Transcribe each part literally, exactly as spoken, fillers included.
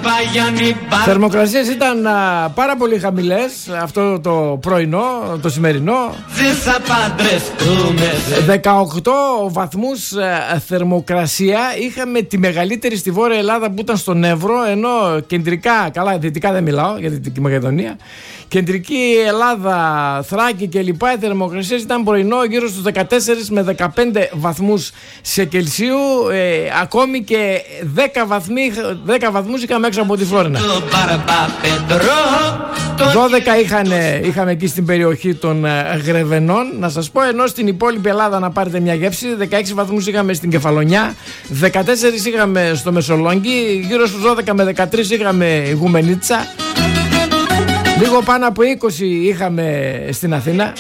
Θερμοκρασίες ήταν α, πάρα πολύ χαμηλές αυτό το πρωινό, το σημερινό. δεκαοκτώ βαθμούς α, θερμοκρασία. Είχαμε τη μεγαλύτερη στη Βόρεια Ελλάδα που ήταν στον Εύρο, ενώ κεντρικά, καλά δυτικά δεν μιλάω για την Μακεδονία, κεντρική Ελλάδα, Θράκη και λοιπά, οι θερμοκρασίες ήταν πρωινό γύρω στους δεκατέσσερα με δεκαπέντε βαθμούς σε Κελσίου. ε, ακόμη και δέκα, βαθμοί, δέκα βαθμούς είχαμε έξω από τη Φλόρινα. δώδεκα είχαν, είχαμε εκεί στην περιοχή των Γρεβενών, να σας πω, ενώ στην υπόλοιπη Ελλάδα, να πάρετε μια γεύση, δεκαέξι βαθμούς είχαμε στην Κεφαλονιά, δεκατέσσερα είχαμε στο Μεσολόγγι, γύρω στους δώδεκα με δεκατρείς είχαμε Γουμενίτσα. Λίγο πάνω από είκοσι είχαμε στην Αθήνα.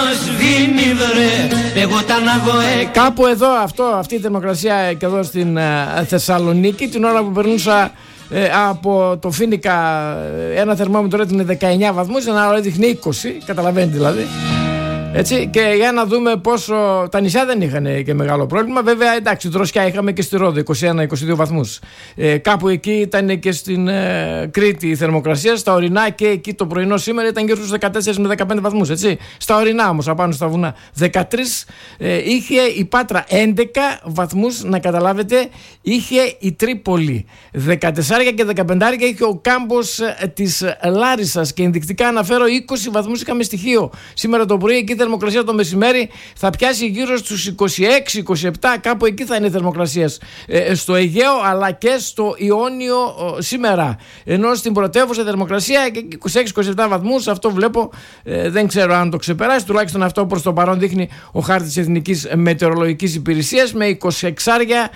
Κάπου εδώ αυτό, αυτή η θερμοκρασία και εδώ στην uh, Θεσσαλονίκη, την ώρα που περνούσα ε, από το Φοίνικα, ένα θερμόμετρο έδειχνε δεκαεννιά βαθμούς, ένα άλλο έδειχνε είκοσι, καταλαβαίνετε δηλαδή. Έτσι, και για να δούμε πόσο. Τα νησιά δεν είχαν και μεγάλο πρόβλημα. Βέβαια, εντάξει, δροσιά είχαμε και στη Ρόδο, είκοσι ένα με είκοσι δύο βαθμούς. Ε, κάπου εκεί ήταν και στην ε, Κρήτη η θερμοκρασία. Στα ορεινά και εκεί το πρωινό σήμερα ήταν γύρω στους δεκατέσσερα με δεκαπέντε βαθμούς. Έτσι. Στα ορεινά όμως, απάνω στα βουνά, δεκατρείς ε, είχε η Πάτρα, έντεκα βαθμούς, να καταλάβετε, είχε η Τρίπολη. δεκατέσσερα και δεκαπέντε είχε ο κάμπος ε, της Λάρισσας. Και ενδεικτικά αναφέρω είκοσι βαθμούς είχαμε στοιχείο. Σήμερα το πρωί εκεί η θερμοκρασία το μεσημέρι θα πιάσει γύρω στους είκοσι έξι είκοσι επτά, κάπου εκεί θα είναι η θερμοκρασία ε, στο Αιγαίο αλλά και στο Ιόνιο ε, σήμερα. Ενώ στην πρωτεύουσα θερμοκρασία είκοσι έξι είκοσι επτά βαθμούς, αυτό βλέπω, ε, δεν ξέρω αν το ξεπεράσει, τουλάχιστον αυτό προς το παρόν δείχνει ο χάρτης της Εθνικής Μετεωρολογικής Υπηρεσίας, με είκοσι έξι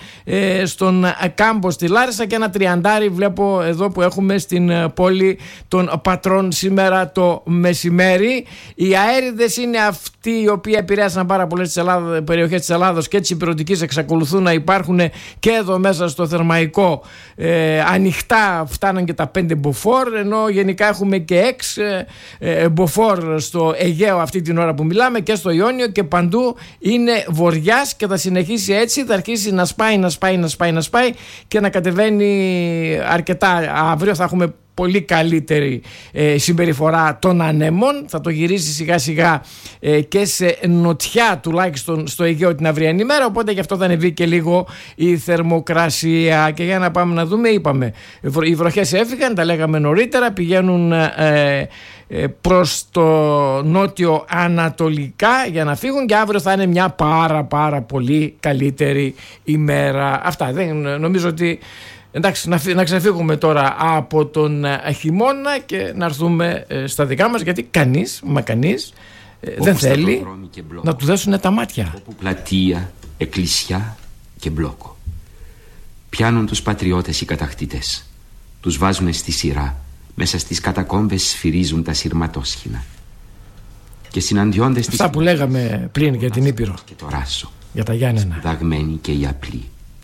ε, στον κάμπο στη Λάρισα και ένα τριαντάρι βλέπω εδώ που έχουμε στην ε, πόλη των Πατρών σήμερα το μεσημέρι. Οι αέριδες είναι αυτοί οι οποίοι επηρέασαν πάρα πολλές περιοχές της Ελλάδος και της Ηπειρωτικής, εξακολουθούν να υπάρχουν και εδώ μέσα στο Θερμαϊκό. Ε, ανοιχτά φτάναν και τα πέντε μποφόρ, ενώ γενικά έχουμε και έξι ε, μποφόρ στο Αιγαίο αυτή την ώρα που μιλάμε και στο Ιόνιο, και παντού είναι βοριάς και θα συνεχίσει έτσι, θα αρχίσει να σπάει, να σπάει, να σπάει, να σπάει και να κατεβαίνει αρκετά. Αύριο θα έχουμε πολύ καλύτερη ε, συμπεριφορά των ανέμων, θα το γυρίσει σιγά σιγά ε, και σε νοτιά τουλάχιστον στο Αιγαίο την αυριανή μέρα, οπότε γι' αυτό θα ανεβεί και λίγο η θερμοκρασία. Και για να πάμε να δούμε, είπαμε, οι βροχές έφυγαν, τα λέγαμε νωρίτερα, πηγαίνουν ε, ε, προς το νότιο ανατολικά για να φύγουν και αύριο θα είναι μια πάρα πάρα πολύ καλύτερη ημέρα. Αυτά, δεν νομίζω ότι. Εντάξει, να, να ξεφύγουμε τώρα από τον α, χειμώνα και να έρθουμε ε, στα δικά μας, γιατί κανείς, μα κανείς ε, δεν θέλει να του δέσουν τα μάτια. Όπου πλατεία, εκκλησιά και μπλόκο. Πιάνουν τους πατριώτες οι κατακτητές. Τους βάζουν στη σειρά. Μέσα στις κατακόμβες σφυρίζουν τα σειρματόσχηνα. Και συναντιόνται στις. Αυτά που λέγαμε πριν για την Ήπειρο. Και το Ράσο. Για τα Γιάννενα. Σπουδαγμένοι και οι απλοί.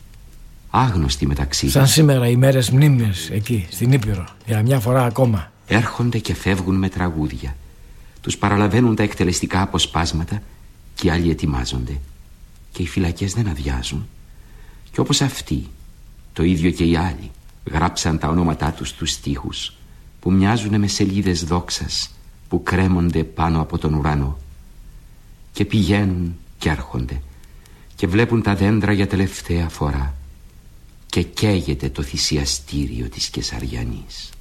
Άγνωστοι μεταξύ. Σαν σήμερα οι μέρες μνήμης εκεί στην Ήπειρο, για μια φορά ακόμα. Έρχονται και φεύγουν με τραγούδια. Τους παραλαβαίνουν τα εκτελεστικά αποσπάσματα και οι άλλοι ετοιμάζονται. Και οι φυλακές δεν αδειάζουν. Και όπως αυτοί, το ίδιο και οι άλλοι, γράψαν τα ονόματά τους στους στίχους, που μοιάζουν με σελίδες δόξας που κρέμονται πάνω από τον ουρανό. Και πηγαίνουν και έρχονται και βλέπουν τα δέντρα για τελευταία φορά. Και καίγεται το θυσιαστήριο της Κεσαριανής.